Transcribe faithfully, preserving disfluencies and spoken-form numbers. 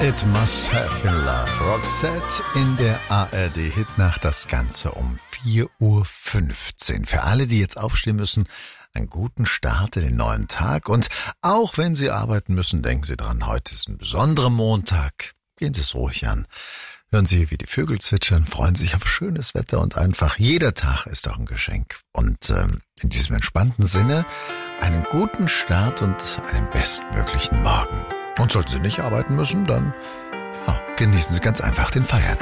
It Must Have Been Love. Roxette in der A R D-Hitnacht, das Ganze um vier Uhr fünfzehn. Für alle, die jetzt aufstehen müssen, einen guten Start in den neuen Tag. Und auch wenn Sie arbeiten müssen, denken Sie dran, heute ist ein besonderer Montag. Gehen Sie es ruhig an. Hören Sie, wie die Vögel zwitschern, freuen sich auf schönes Wetter und einfach jeder Tag ist auch ein Geschenk. Und ähm, in diesem entspannten Sinne einen guten Start und einen bestmöglichen Morgen. Und sollten Sie nicht arbeiten müssen, dann ja, genießen Sie ganz einfach den Feiertag.